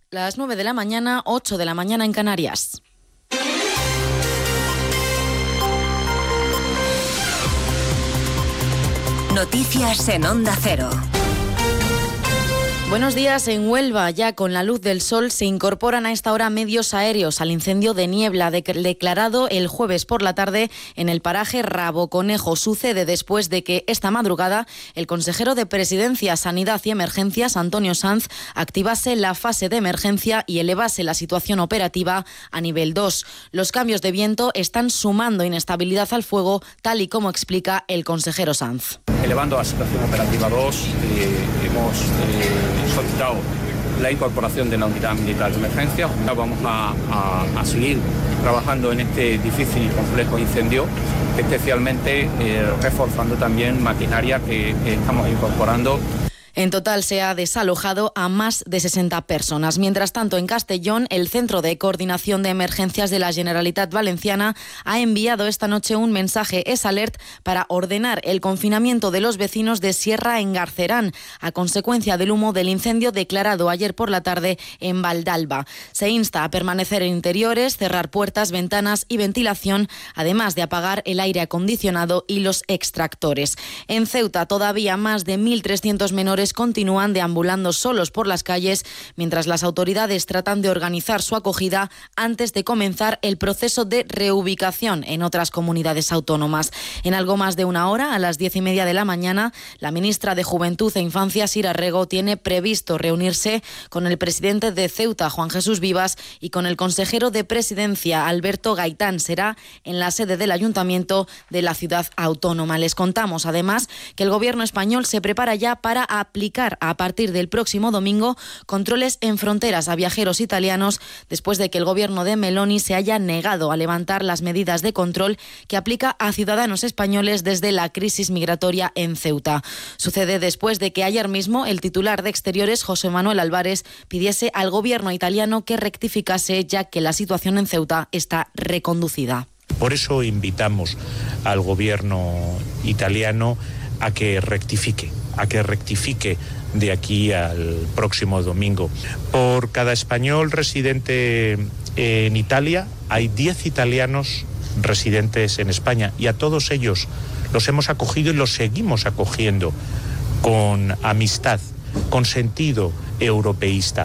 Las 9 de la mañana, 8 de la mañana en Canarias. Noticias en Onda Cero. Buenos días. En Huelva, ya con la luz del sol, se incorporan a esta hora medios aéreos al incendio de niebla declarado el jueves por la tarde en el paraje Rabo Conejo. Sucede después de que esta madrugada el consejero de Presidencia, Sanidad y Emergencias, Antonio Sanz, activase la fase de emergencia y elevase la situación operativa a nivel 2. Los cambios de viento están sumando inestabilidad al fuego, tal y como explica el consejero Sanz. Elevando a situación operativa 2, hemos solicitado la incorporación de la unidad militar de emergencia. Vamos a seguir trabajando en este difícil y complejo incendio, especialmente reforzando también maquinaria que estamos incorporando. En total se ha desalojado a más de 60 personas. Mientras tanto, en Castellón, el Centro de Coordinación de Emergencias de la Generalitat Valenciana ha enviado esta noche un mensaje SAlert para ordenar el confinamiento de los vecinos de Sierra Engarcerán a consecuencia del humo del incendio declarado ayer por la tarde en Valdalba. Se insta a permanecer en interiores, cerrar puertas, ventanas y ventilación, además de apagar el aire acondicionado y los extractores. En Ceuta, todavía más de 1.300 menores continúan deambulando solos por las calles mientras las autoridades tratan de organizar su acogida antes de comenzar el proceso de reubicación en otras comunidades autónomas. En algo más de una hora, a las 10:30 de la mañana, la ministra de Juventud e Infancia, Sira Rego, tiene previsto reunirse con el presidente de Ceuta, Juan Jesús Vivas, y con el consejero de Presidencia, Alberto Gaitán. Será en la sede del Ayuntamiento de la ciudad autónoma. Les contamos, además, que el gobierno español se prepara ya para aplicar a partir del próximo domingo controles en fronteras a viajeros italianos después de que el gobierno de Meloni se haya negado a levantar las medidas de control que aplica a ciudadanos españoles desde la crisis migratoria en Ceuta. Sucede después de que ayer mismo el titular de Exteriores, José Manuel Álvarez, pidiese al gobierno italiano que rectificase, ya que la situación en Ceuta está reconducida. Por eso invitamos al gobierno italiano a que rectifique de aquí al próximo domingo. Por cada español residente en Italia hay 10 italianos residentes en España, y a todos ellos los hemos acogido y los seguimos acogiendo con amistad, con sentido europeísta.